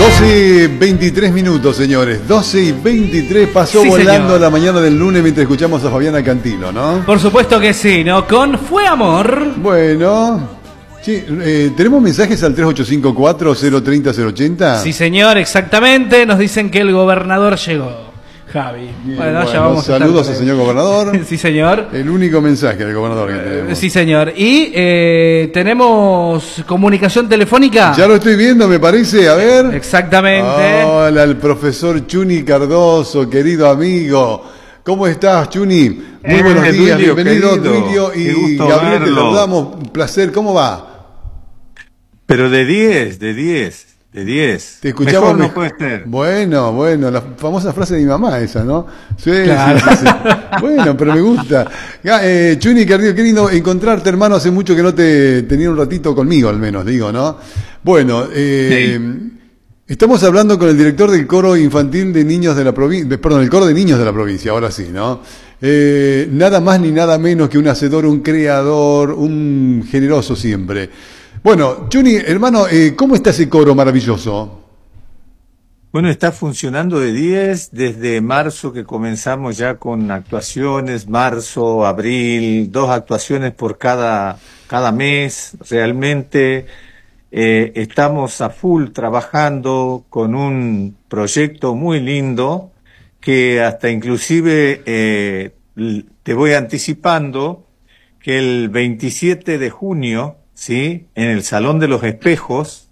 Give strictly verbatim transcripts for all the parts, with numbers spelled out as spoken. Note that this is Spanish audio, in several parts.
doce y veintitrés minutos, señores. doce y veintitrés, pasó Sí, volando señor. la mañana del lunes mientras escuchamos a Fabiana Cantilo, ¿no? Por supuesto que sí, ¿no? Con Fue Amor. Bueno, sí, eh, ¿tenemos mensajes al tres ocho cinco cuatro, cero tres cero, cero ochenta? Sí, señor, exactamente. Nos dicen que el gobernador llegó. Javi. Bien, bueno, bueno, ya vamos a estar saludos con al él. señor gobernador. Sí, señor. El único mensaje del gobernador que tenemos. Sí, señor. Y eh, tenemos comunicación telefónica. Ya lo estoy viendo, me parece, a ver. Exactamente. Hola, el profesor Chuni Cardoso, querido amigo. ¿Cómo estás, Chuni? Muy Eh, buenos días, Duilio, bienvenido, querido. Duilio Qué y gusto Gabriel, te verlo. saludamos. Un placer, ¿cómo va? Pero de diez, de diez, de diez. Te escuchamos. Mejor no mej- puede ser. Bueno, bueno, la famosa frase de mi mamá esa, ¿no? Sí, Claro. sí, sí, sí. Bueno, pero me gusta. Ga- Eh, Chuni, querido, qué lindo encontrarte, hermano. Hace mucho que no te tenía un ratito conmigo, al menos, digo, ¿no? Bueno, eh, estamos hablando con el director del coro infantil de niños de la provincia, perdón, el coro de niños de la provincia, ahora sí, ¿no? Eh, nada más ni nada menos que un hacedor, un creador, un generoso siempre. Bueno, Chuni, hermano, eh, ¿cómo está ese coro maravilloso? Bueno, está funcionando de diez desde marzo que comenzamos ya con actuaciones, marzo, abril, dos actuaciones por cada, cada mes. Realmente eh, estamos a full trabajando con un proyecto muy lindo que hasta inclusive eh, l- te voy anticipando que el veintisiete de junio, ¿sí? En el Salón de los Espejos,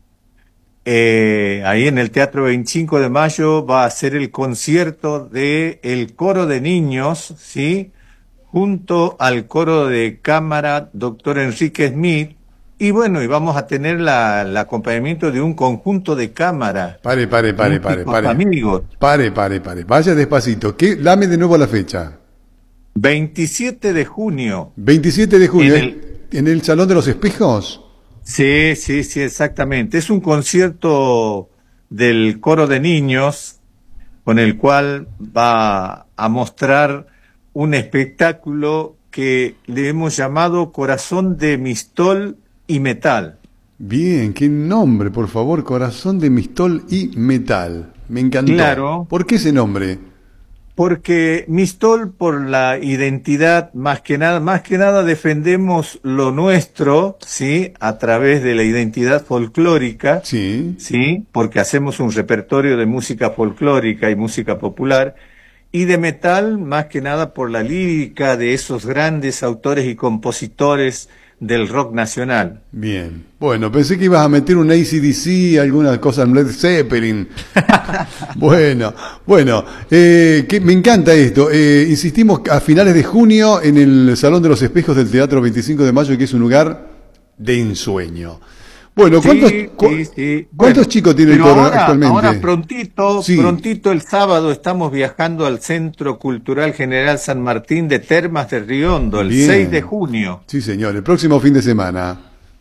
eh, ahí en el Teatro veinticinco de mayo va a ser el concierto de el coro de niños, ¿sí? Junto al coro de cámara Doctor Enrique Smith. Y bueno, y vamos a tener la, el acompañamiento de un conjunto de cámara. Pare, pare, pare, pare, músicos pare. amigos. Pare, pare, pare. Vaya despacito. ¿Qué? Dame de nuevo la fecha. veintisiete de junio. veintisiete de junio. En ¿eh? ¿En el Salón de los Espejos? Sí, sí, sí, exactamente. Es un concierto del coro de niños con el cual va a mostrar un espectáculo que le hemos llamado Corazón de Mistol y Metal. Bien, qué nombre, por favor. Corazón de Mistol y Metal. Me encantó. Claro. ¿Por qué ese nombre? Porque Mistol por la identidad, más que nada, más que nada defendemos lo nuestro, ¿sí? A través de la identidad folclórica. Sí. Sí, porque hacemos un repertorio de música folclórica y música popular, y de metal más que nada por la lírica de esos grandes autores y compositores del rock nacional. Bien. Bueno, pensé que ibas a meter un A C D C, alguna cosa en Led Zeppelin. Bueno, bueno, eh, que me encanta esto. Eh, insistimos a finales de junio en el Salón de los Espejos del Teatro veinticinco de mayo, que es un lugar de ensueño. Bueno, ¿cuántos, Sí, cu- sí, sí. ¿cuántos Bueno, chicos tiene el pero coro ahora, actualmente? ahora prontito, Sí. prontito el sábado estamos viajando al Centro Cultural General San Martín de Termas de Riondo, el Bien. seis de junio. Sí, señor, el próximo fin de semana.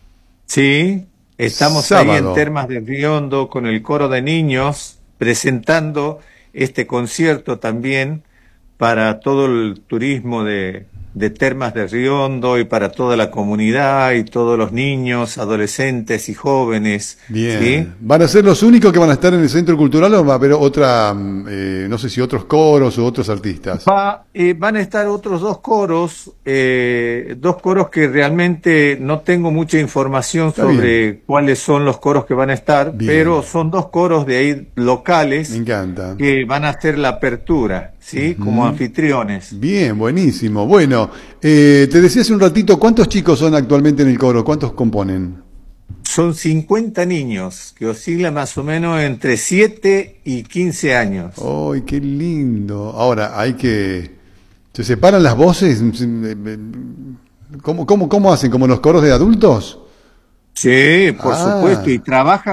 Sí, estamos ahí Sábado. en Termas de Riondo con el coro de niños presentando este concierto también para todo el turismo de, de Termas de Riondo y para toda la comunidad y todos los niños, adolescentes y jóvenes. Bien. ¿sí? ¿Van a ser los únicos que van a estar en el Centro Cultural o va a haber otra, mm, eh, no sé si otros coros o otros artistas? Va, eh, van a estar otros dos coros, eh, dos coros que realmente no tengo mucha información Está sobre bien. cuáles son los coros que van a estar, Bien. pero son dos coros de ahí locales Me encanta. que van a hacer la apertura, ¿sí? Como anfitriones. Bien, buenísimo. Bueno, eh, te decía hace un ratito, ¿cuántos chicos son actualmente en el coro? ¿Cuántos componen? Son cincuenta niños que oscilan más o menos entre siete y quince años. ¡Ay, qué lindo! Ahora, hay que... ¿Se separan las voces? ¿Cómo, cómo, cómo hacen? ¿Como los coros de adultos? Sí, por Ah. supuesto, y trabajan